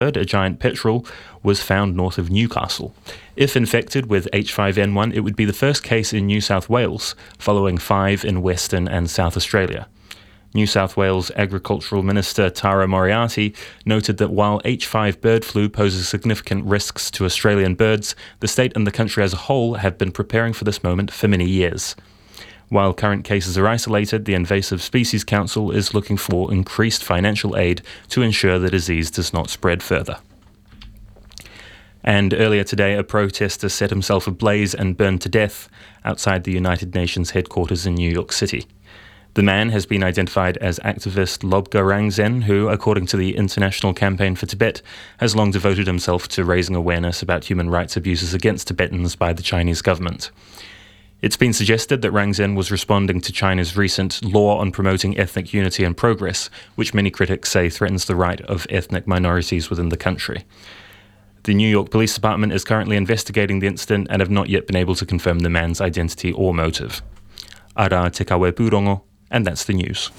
bird, a giant petrel, was found north of Newcastle. If infected with H5N1, it would be the first case in New South Wales, following 5 in Western and South Australia. New South Wales Agricultural Minister Tara Moriarty noted that while H5 bird flu poses significant risks to Australian birds, the state and the country as a whole have been preparing for this moment for many years. While current cases are isolated, the Invasive Species Council is looking for increased financial aid to ensure the disease does not spread further. And earlier today, a protester set himself ablaze and burned to death outside the United Nations headquarters in New York City. The man has been identified as activist Lobga Rangzen, who, according to the International Campaign for Tibet, has long devoted himself to raising awareness about human rights abuses against Tibetans by the Chinese government. It's been suggested that Rangzen was responding to China's recent law on promoting ethnic unity and progress, which many critics say threatens the right of ethnic minorities within the country. The New York Police Department is currently investigating the incident and have not yet been able to confirm the man's identity or motive. Ara te kawe pūrongo. And that's the news.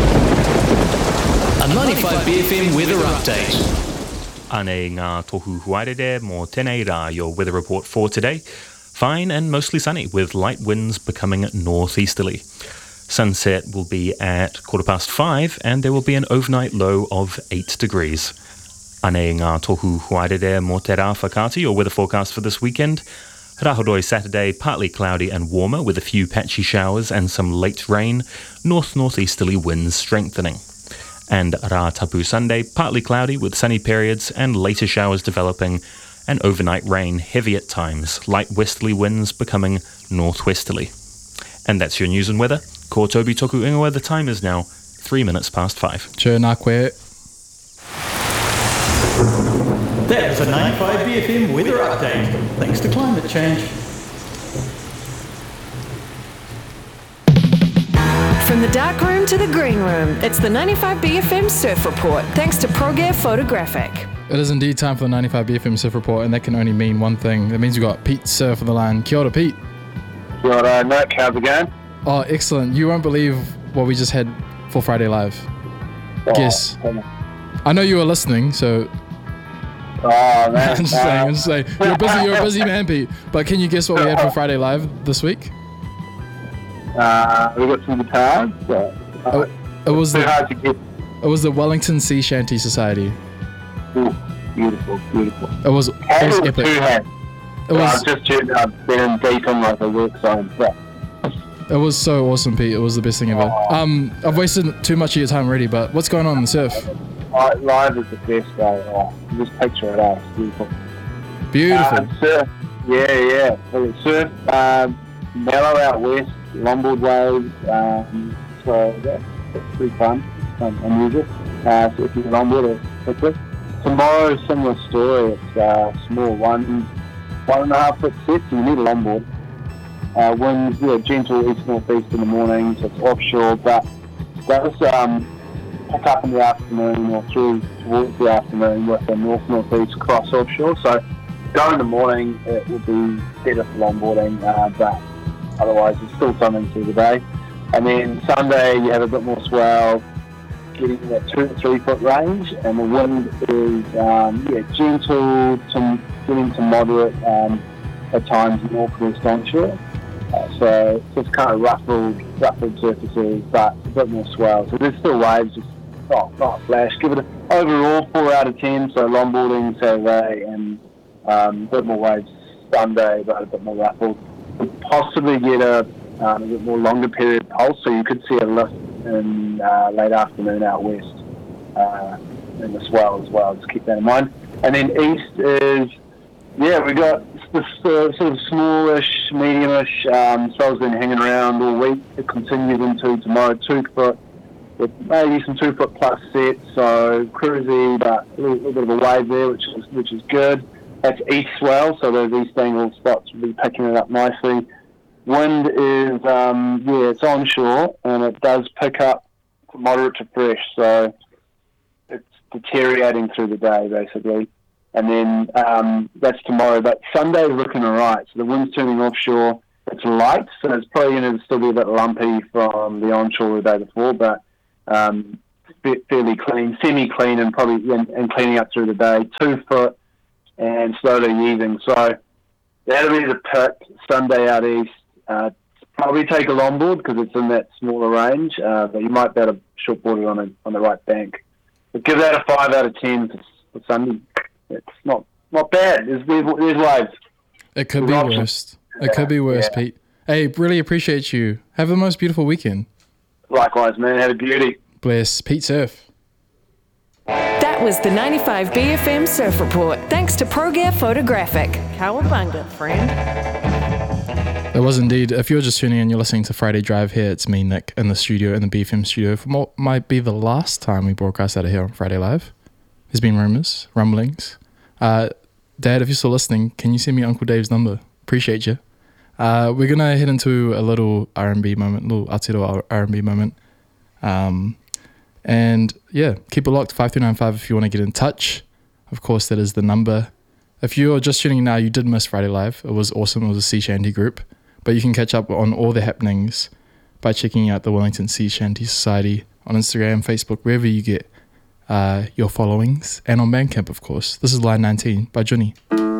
A 95BFM weather update. Ane ngā tohu huarere mō tēnei rā, your weather report for today. Fine and mostly sunny, with light winds becoming northeasterly. Sunset will be at 5:15, and there will be an overnight low of 8 degrees. Ane ngā tohu huarere mō te rā whakaata, your weather forecast for this weekend. Rahoroi Saturday, partly cloudy and warmer with a few patchy showers and some late rain, north-northeasterly winds strengthening. And Rā Tapu Sunday, partly cloudy with sunny periods and later showers developing, and overnight rain, heavy at times, light westerly winds becoming northwesterly. And that's your news and weather. Ko Toby Toku Ingoa, the time is now 5:03. Tē nā koe. That was a 95BFM weather update, thanks to climate change. From the dark room to the green room, it's the 95BFM Surf Report, thanks to ProGear Photographic. It is indeed time for the 95BFM Surf Report, and that can only mean one thing. That means we've got Pete Surf on the line. Kia ora, Pete. Kia ora, Nick. How's it going? Oh, excellent. You won't believe what we just had for Friday Live. Guess. I know you were listening, so... Oh, man. I'm just saying. You're a busy man, Pete. But can you guess what we had for Friday Live this week? We got some guitars. It was too hard to get. It was the Wellington Sea Shanty Society. Ooh, beautiful. It was epic. It was just been deep on like a work zone. But it was so awesome, Pete. It was the best thing ever. I've wasted too much of your time already, but what's going on in the surf? Live is the best, though. Just picture it out. It's beautiful. Beautiful. Surf. Yeah. Surf. Mellow out west. Longboard waves. So that's pretty fun. Unusual. So if you're longboard, it's quickly. Tomorrow, similar story. It's small 1.5 foot sets. You need a longboard. Winds, gentle east northeast in the morning, so it's offshore, but that was pick up in the afternoon or through towards the afternoon with a north-northeast cross offshore. So go in the morning, it will be better for longboarding, but otherwise it's still something through the day. And then Sunday you have a bit more swell, getting that 2 to 3 foot range, and the wind is gentle to getting to moderate at times northwest onshore. So it's just kind of ruffled surfaces, but a bit more swell. So there's still waves, just not flash. Give it overall 4 out of 10. So longboarding Saturday and a bit more waves Sunday, but a bit more ruffled. We'll possibly get a bit more longer period pulse, so you could see a lift in late afternoon out west in the swell as well. Just keep that in mind. And then east is, we got this sort of smallish, mediumish swell's been hanging around all week. It continues into tomorrow, 2 foot, with maybe some 2 foot plus sets, so cruisy, but a little bit of a wave there, which is good. That's east swell, so those east angle spots will be picking it up nicely. Wind is, it's onshore, and it does pick up to moderate to fresh, so it's deteriorating through the day, basically. And then that's tomorrow, but Sunday's looking all right. So the wind's turning offshore. It's light, so it's probably going to still be a bit lumpy from the onshore the day before, but fairly clean, semi-clean, and probably and cleaning up through the day. 2 foot and slowly easing. So that'll be the pick. Sunday out east. Probably take a longboard because it's in that smaller range, but you might be able to shortboard it on the right bank. But give that a 5 out of 10 for Sunday. It's not bad. There's waves. It could be worse. It could be worse, Pete. Hey, really appreciate you. Have the most beautiful weekend. Likewise, man. Have a beauty. Bless. Pete Surf. That was the 95BFM Surf Report. Thanks to ProGear Photographic. Cowabunga, friend. It was indeed. If you're just tuning in, you're listening to Friday Drive here. It's me, Nick, in the studio, in the BFM studio. For what might be the last time we broadcast out of here on Friday Live. There's been rumblings. Dad, if you're still listening, can you send me Uncle Dave's number? Appreciate you. We're going to head into a little R&B moment, a little Aotearoa R&B moment. And yeah, keep it locked, 5395 if you want to get in touch. Of course, that is the number. If you're just tuning in now, you did miss Friday Live. It was awesome. It was a sea shanty group. But you can catch up on all the happenings by checking out the Wellington Sea Shanty Society on Instagram, Facebook, wherever you get your followings. And on Bandcamp, of course. This is Line 19 by Johnny.